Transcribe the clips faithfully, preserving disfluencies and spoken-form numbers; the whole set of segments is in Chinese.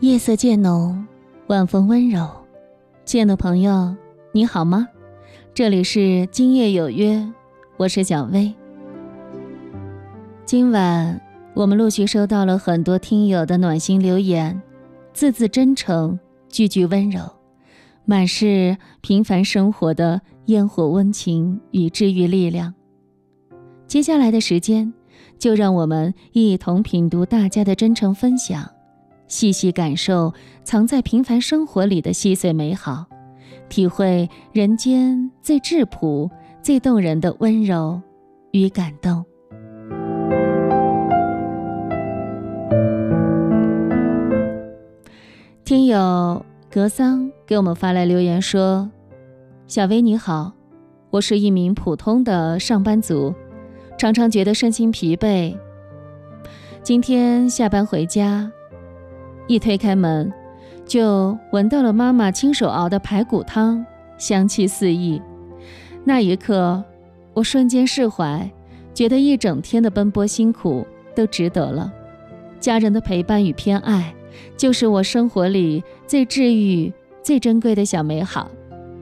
夜色渐浓，晚风温柔。亲爱的朋友，你好吗？这里是今夜有约，我是小薇。今晚我们陆续收到了很多听友的暖心留言，字字真诚，句句温柔，满是平凡生活的烟火温情与治愈力量。接下来的时间，就让我们一同品读大家的真诚分享，细细感受藏在平凡生活里的细碎美好，体会人间最质朴、最动人的温柔与感动。听友格桑给我们发来留言说，小薇你好，我是一名普通的上班族，常常觉得身心疲惫。今天下班回家，一推开门，就闻到了妈妈亲手熬的排骨汤，香气四溢。那一刻，我瞬间释怀，觉得一整天的奔波辛苦都值得了。家人的陪伴与偏爱，就是我生活里最治愈、最珍贵的小美好。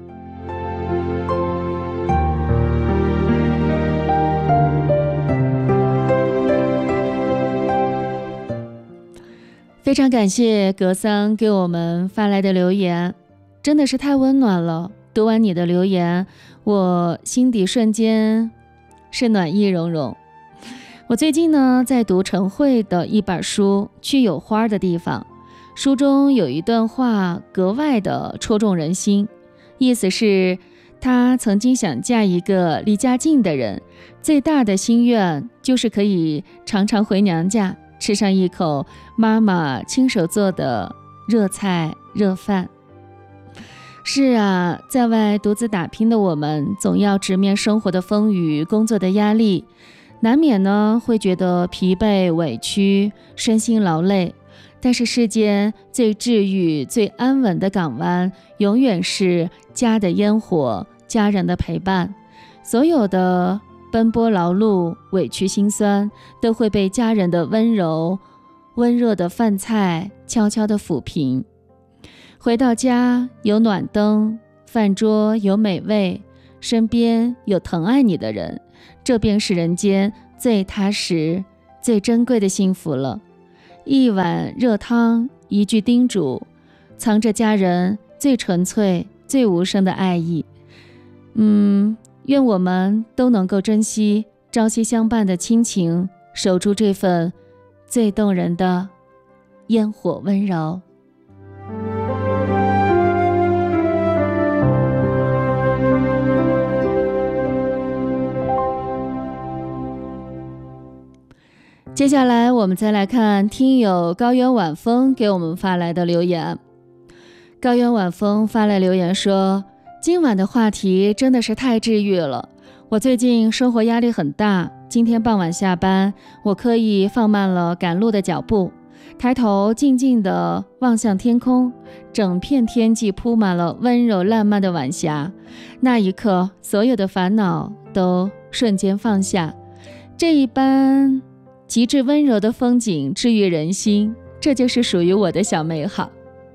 非常感谢格桑给我们发来的留言，真的是太温暖了。读完你的留言，我心底瞬间是暖意融融。我最近呢在读陈慧的一本书《去有花的地方》，书中有一段话格外的戳中人心，意思是她曾经想嫁一个离家近的人，最大的心愿就是可以常常回娘家吃上一口妈妈亲手做的热菜热饭。是啊，在外独自打拼的我们，总要直面生活的风雨，工作的压力，难免呢会觉得疲惫委屈，身心劳累。但是世间最治愈最安稳的港湾，永远是家的烟火，家人的陪伴。所有的奔波劳碌，委屈心酸，都会被家人的温柔温热的饭菜悄悄地抚平。回到家，有暖灯，饭桌有美味，身边有疼爱你的人，这便是人间最踏实最珍贵的幸福了。一碗热汤，一句叮嘱，藏着家人最纯粹最无声的爱意。嗯愿我们都能够珍惜朝夕相伴的亲情，守住这份最动人的烟火温柔。接下来我们再来看听友高原晚风给我们发来的留言。高原晚风发来留言说，今晚的话题真的是太治愈了。我最近生活压力很大，今天傍晚下班，我刻意放慢了赶路的脚步，抬头静静地望向天空，整片天际铺满了温柔烂漫的晚霞。那一刻，所有的烦恼都瞬间放下。这一般极致温柔的风景治愈人心，这就是属于我的小美好。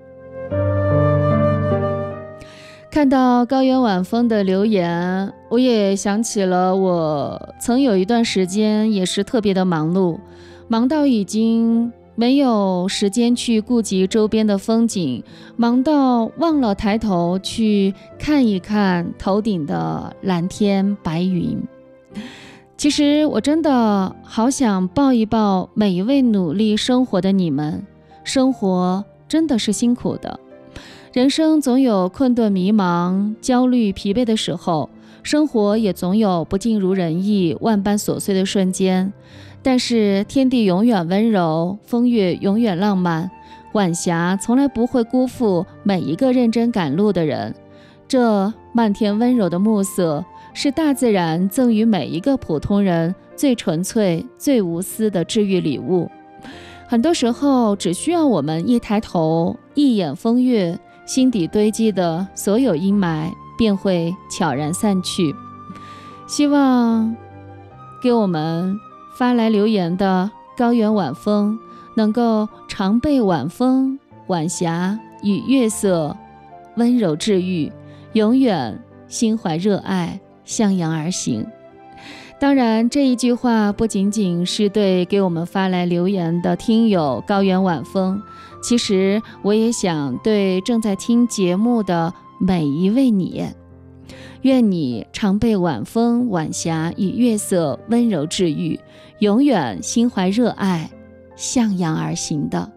看到高原晚风的留言，我也想起了我曾有一段时间也是特别的忙碌，忙到已经没有时间去顾及周边的风景，忙到忘了抬头去看一看头顶的蓝天白云。其实我真的好想抱一抱每一位努力生活的你们，生活真的是辛苦的，人生总有困顿迷茫焦虑疲惫的时候，生活也总有不尽如人意万般琐碎的瞬间，但是天地永远温柔，风月永远浪漫，晚霞从来不会辜负每一个认真赶路的人。这漫天温柔的暮色，是大自然赠予每一个普通人最纯粹最无私的治愈礼物。很多时候只需要我们一抬头一眼风月，心底堆积的所有阴霾便会悄然散去。希望给我们发来留言的高原晚风能够常被晚风晚霞与月色温柔治愈，永远心怀热爱，向阳而行。当然，这一句话不仅仅是对给我们发来留言的听友高原晚风，其实我也想对正在听节目的每一位你，愿你常被晚风、晚霞与月色温柔治愈，永远心怀热爱，向阳而行的。